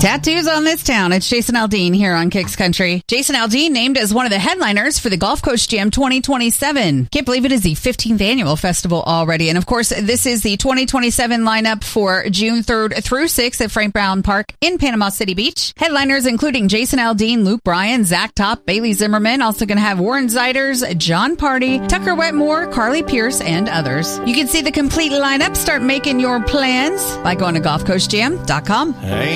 Tattoos on this town. It's Jason Aldean here on Kicks Country. Jason Aldean named as one of the headliners for the Gulf Coast Jam 2027. Can't believe it is the 15th annual festival already. And of course, this is the 2027 lineup for June 3rd through 6th at Frank Brown Park in Panama City Beach. Headliners including Jason Aldean, Luke Bryan, Zach Top, Bailey Zimmerman. Also going to have Warren Ziders, John Party, Tucker Wetmore, Carly Pierce, and others. You can see the complete lineup. Start making your plans by going to GulfCoastJam.com. Hey.